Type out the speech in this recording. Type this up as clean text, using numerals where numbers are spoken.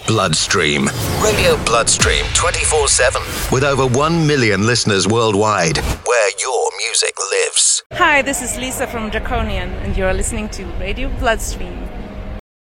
Bloodstream. Radio Bloodstream 24/7 with over 1 million listeners worldwide, where your music lives. Hi, this is Lisa from Draconian, and you're listening to Radio Bloodstream.